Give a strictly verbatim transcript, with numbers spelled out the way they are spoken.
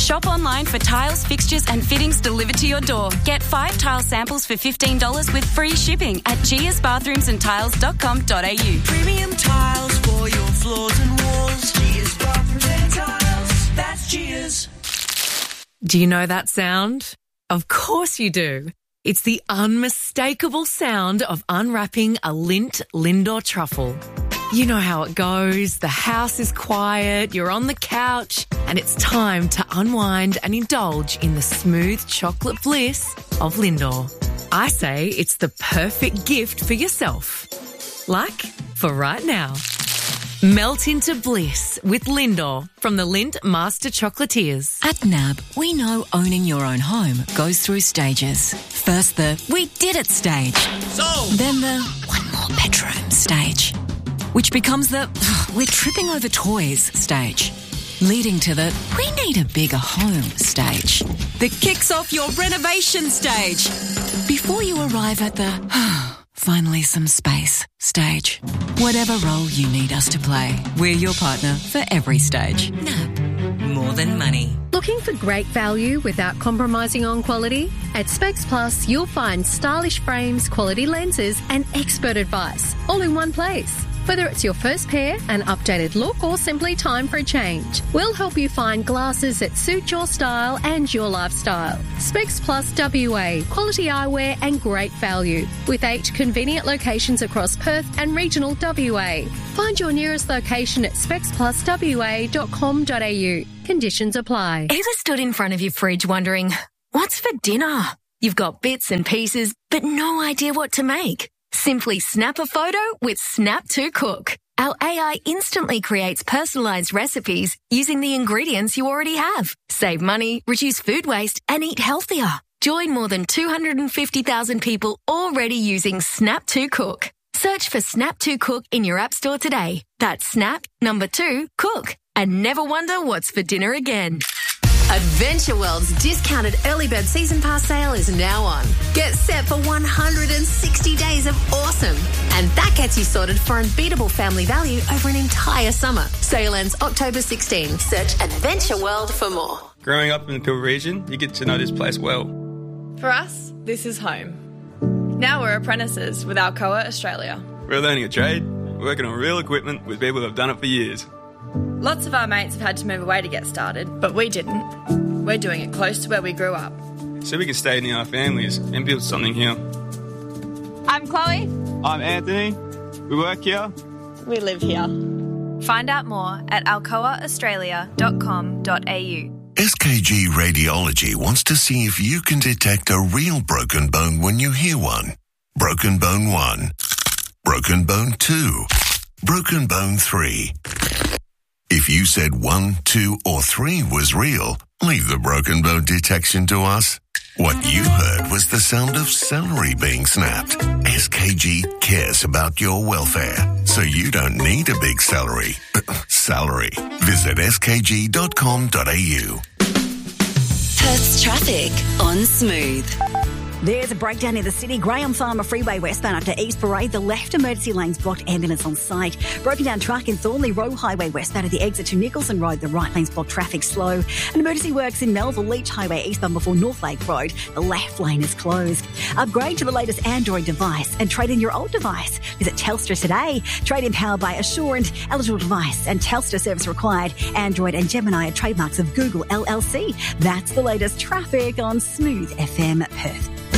Shop online for tiles, fixtures and fittings delivered to your door. Get five tile samples for fifteen dollars with free shipping at gias bathrooms and tiles dot com dot a u. Premium tiles for your floors and walls. Gias Bathrooms and Tiles. That's Gias. Do you know that sound? Of course you do. It's the unmistakable sound of unwrapping a Lindt Lindor truffle. You know how it goes. The house is quiet, you're on the couch, and it's time to unwind and indulge in the smooth chocolate bliss of Lindor. I say it's the perfect gift for yourself. Like for right now. Melt into bliss with Lindor from the Lindt Master Chocolatiers. At N A B, we know owning your own home goes through stages. First the we did it stage. So Then the one more bedroom stage. Which becomes the we're tripping over toys stage. Leading to the we need a bigger home stage. That kicks off your renovation stage. Before you arrive at the finally some space stage. Whatever role you need us to play, we're your partner for every stage. N A B, more than money. Looking for great value without compromising on quality? At Specs Plus, you'll find stylish frames, quality lenses and expert advice all in one place. Whether it's your first pair, an updated look or simply time for a change, we'll help you find glasses that suit your style and your lifestyle. Specs Plus W A, quality eyewear and great value with eight convenient locations across Perth and regional W A. Find your nearest location at specs plus w a dot com dot a u. Conditions apply. Ever stood in front of your fridge wondering, what's for dinner? You've got bits and pieces, but no idea what to make. Simply snap a photo with Snap to Cook. Our A I instantly creates personalised recipes using the ingredients you already have. Save money, reduce food waste and eat healthier. Join more than two hundred fifty thousand people already using Snap to Cook. Search for Snap to Cook in your app store today. That's Snap, number two, Cook. And never wonder what's for dinner again. Adventure World's discounted early bird season pass sale is now on. Get set for one hundred sixty days of awesome. And that gets you sorted for unbeatable family value over an entire summer. Sale ends October sixteenth. Search Adventure World for more. Growing up in the Pilbara region, you get to know this place well. For us, this is home. Now we're apprentices with Alcoa Australia. We're learning a trade, working on real equipment with people that have done it for years. Lots of our mates have had to move away to get started, but we didn't. We're doing it close to where we grew up. So we can stay near our families and build something here. I'm Chloe. I'm Anthony. We work here. We live here. Find out more at alcoa australia dot com dot a u. S K G Radiology wants to see if you can detect a real broken bone when you hear one. Broken bone one. Broken bone two. Broken bone three. If you said one, two, or three was real, leave the broken bone detection to us. What you heard was the sound of celery being snapped. S K G cares about your welfare, so you don't need a big celery. Salary. Visit s k g dot com dot a u. Perth's traffic on Smooth. There's a breakdown in the city. Graham Farmer Freeway westbound up to East Parade. The left emergency lane's blocked, ambulance on site. Broken down truck in Thornley Road Highway westbound at the exit to Nicholson Road. The right lane's blocked, traffic slow. An emergency works in Melville Leach Highway eastbound before North Lake Road. The left lane is closed. Upgrade to the latest Android device and trade in your old device. Visit Telstra today. Trade in powered by Assurant, eligible device and Telstra service required. Android and Gemini are trademarks of Google L L C. That's the latest traffic on Smooth F M Perth.